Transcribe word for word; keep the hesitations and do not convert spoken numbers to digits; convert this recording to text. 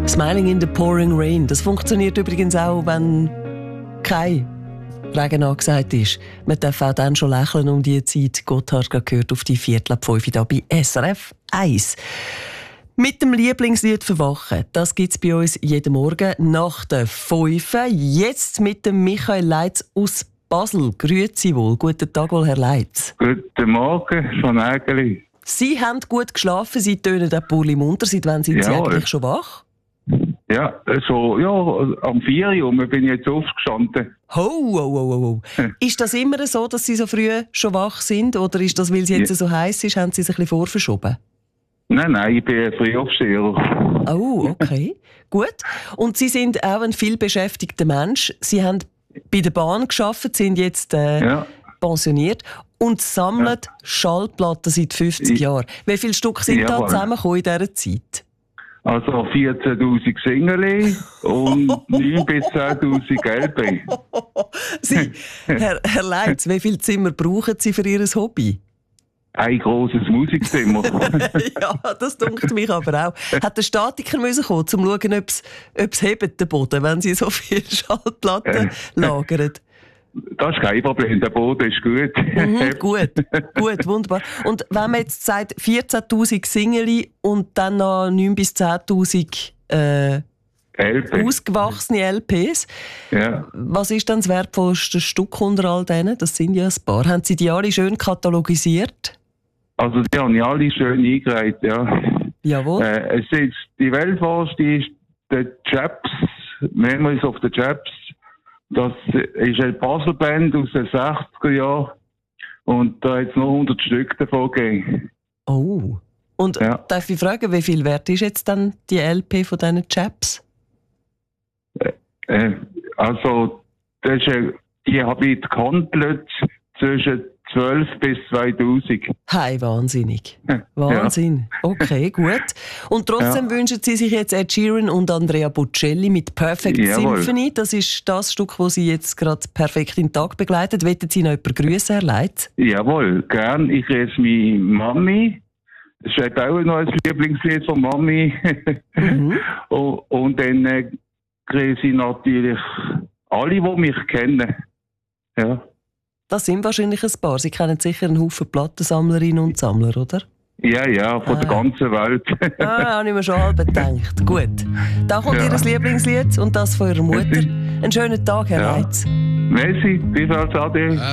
Smiling in the pouring rain. Das funktioniert übrigens auch, wenn kein Regen angesagt ist. Man darf auch dann schon lächeln um diese Zeit. Gotthard gehört auf die Viertel ab fünf hier bei S R F eins. Mit dem Lieblingslied verwachen. Das gibt es bei uns jeden Morgen nach der fünf. Jetzt mit dem Michael Leitz aus Basel. Grüezi wohl. Guten Tag wohl, Herr Leitz. Guten Morgen, von Ägeli. Sie haben gut geschlafen, Sie tönen den Pulli munter. Seit wann sind Sie Ja, eigentlich schon wach? Ja, so, ja, am vier Uhr bin ich jetzt aufgestanden. Ho, ho, ho, ho. Ist das immer so, dass Sie so früh schon wach sind? Oder ist das, weil es jetzt so heiß ist, haben Sie sich ein bisschen vorverschoben? Nein, nein, ich bin ein Frühaufsteher. Oh, okay. Gut. Und Sie sind auch ein vielbeschäftigter Mensch. Sie haben bei der Bahn gearbeitet, sind jetzt äh, Ja. pensioniert und sammeln Ja. Schallplatten seit fünfzig Ich- Jahren. Wie viele Stück sind da Jawohl. zusammengekommen in dieser Zeit? Also vierzehntausend Singeli und neun bis zehntausend L P. Sie, Herr, Herr Leitz, wie viele Zimmer brauchen Sie für Ihr Hobby? Ein grosses Musikzimmer. Ja, das dunkt mich aber auch. Hat der Statiker müssen kommen, um zu schauen, ob es hebt, den Boden, wenn Sie so viele Schallplatten lagern? Das ist kein Problem, der Boden ist gut. Mhm, gut, gut, wunderbar. Und wenn man jetzt sagt, vierzehntausend Singeli und dann noch neun bis zehntausend äh, L P. ausgewachsene L Ps, Ja. was ist dann das wertvollste Stück unter all denen? Das sind ja ein paar. Haben Sie die alle schön katalogisiert? Also die haben ja alle schön eingereiht, ja. Jawohl. Äh, es ist die Weltforst, die ist der Chaps, Memories of the Chaps. Das ist eine Basel-Band aus den sechziger Jahren. Und da hat es noch hundert Stück davon gegeben. Oh. Und Ja. darf ich fragen, wie viel wert ist jetzt dann die L P von diesen Chaps? Äh, also, das ist, äh, die habe ich gehandelt zwischen zwölf bis zweitausend. Hey, wahnsinnig. Wahnsinn. Okay, gut. Und trotzdem Ja. wünschen Sie sich jetzt Ed Sheeran und Andrea Bocelli mit Perfect Jawohl. Symphony. Das ist das Stück, das Sie jetzt gerade perfekt in den Tag begleitet. Wollen Sie noch jemanden grüßen, Herr Leitz? Jawohl, gern. Ich grüße meine Mami. Das ist auch noch ein Lieblingslied von Mami. Mhm. und, und dann äh, grüße ich natürlich alle, die mich kennen. Ja. Das sind wahrscheinlich ein paar. Sie kennen sicher einen Haufen Plattensammlerinnen und Sammler, oder? Ja, ja, von Ah. der ganzen Welt. Ah, habe ich mir schon halb gedacht. Gut. Da kommt Ja. Ihr Lieblingslied und das von Ihrer Mutter. Einen schönen Tag, Herr Ja. Leitz. Merci, bis als Ade.